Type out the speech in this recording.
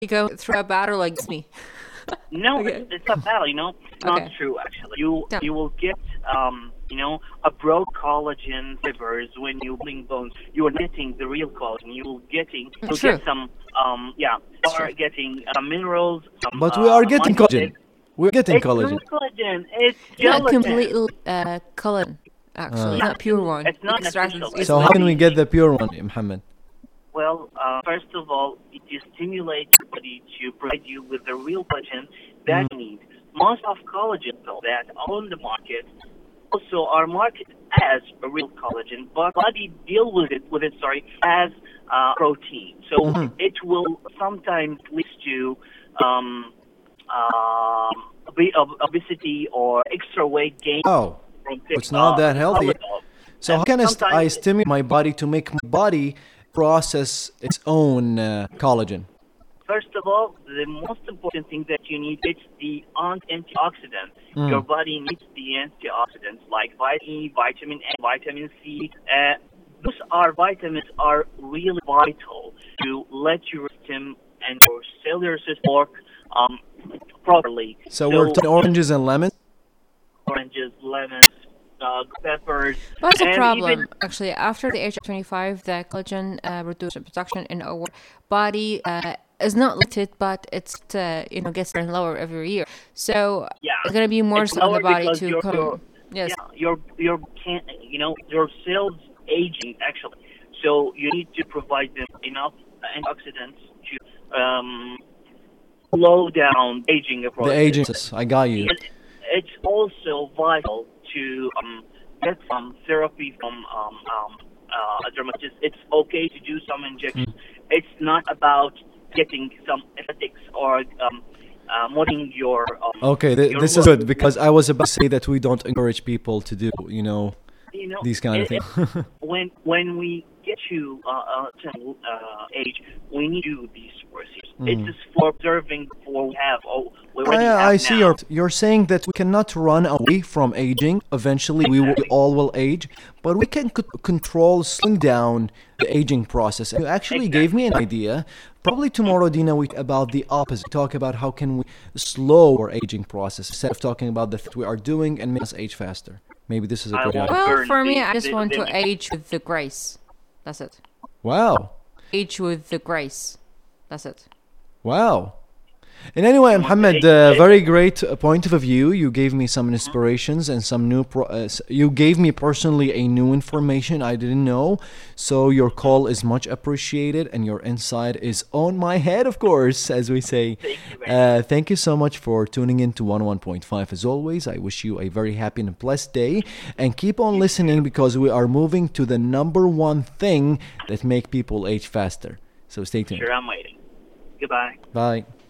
You go through a battle like me. No, Okay. it's a battle. It's not Okay. true actually. You Yeah. you will get a broad collagen fibers when you building bones. You are getting the real collagen. You'll True. get some It's are true. getting some minerals, some But we are getting amino collagen. acids. We're getting It's collagen. not collagen. It's Not gelatin. completely collagen, actually. Yeah, Not pure one. it's not Extractions official. is So how like can we get the pure one, Muhammad? Well, first of all, it is stimulate your body to provide you with the real collagen that you need. Most of collagen pills that are on the market also are marketed as a real collagen, but body deal with it as protein. So it will sometimes lead to obesity or extra weight gain. Oh, From it's not that healthy. cholesterol. So And how can I sometimes stimulate my body to make my body process its own collagen? First of all, the most important thing that you need is the antioxidants. Your body needs the antioxidants like vitamin E, vitamin A, vitamin C. Those vitamins are really vital to let your system and your cellular system work properly. So we're talking oranges and lemons? Oranges, lemons, peppers, But that's a and problem. even Actually, after the age of 25, the collagen production in our body is not limited, but it's gets lower every year. So yeah, it's gonna be more it's so on the lower body because to come. Yes. your cells aging actually. So you need to provide them enough antioxidants to slow down aging The process. aging. I got you. And it's also vital to get some therapy from a dermatologist. It's okay to do some injections. It's not about getting some aesthetics or modding your Okay, your this is look. good because I was about to say that we don't encourage people to do, these kind of things. When we get to age, we need to do these procedures. It's just for observing for we already Yeah, have I see now. you're saying that we cannot run away from aging. Eventually, we all will age, but we can slowing down the aging process. And you actually gave me an idea. Probably tomorrow, Dina, we talk about the opposite. Talk about how can we slow our aging process instead of talking about the things we are doing and make us age faster. Maybe this is a I great won't idea. Well, burn for me, the- I just the- want the- to age with the grace. That's it. Wow. Age with the grace. That's it. Wow. And anyway, Mohammed, very great point of view. You gave me some inspirations and some new. You gave me personally a new information I didn't know. So your call is much appreciated, and your insight is on my head, of course, as we say. Thank you very much. Thank you so much for tuning in to 101.5. As always, I wish you a very happy and blessed day, and keep on listening because we are moving to the number one thing that make people age faster. So stay tuned. Sure, I'm waiting. Goodbye. Bye.